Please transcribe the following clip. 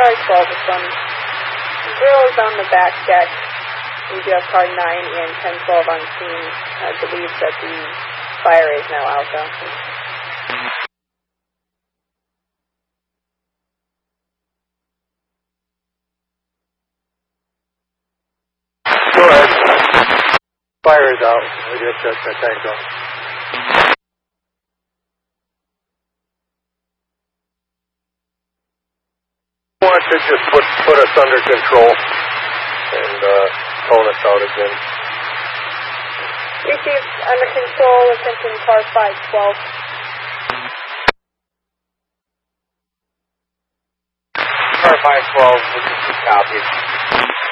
Sorry, 12 is from 0 is on the back deck. We do have car 9 and 1012 on scene. I believe that the fire is now out, though. Go ahead. Fire is out. We get that tank up. I want to just put us under control and tone us out again. Received under control, attention car 512. Car 512, this is copy.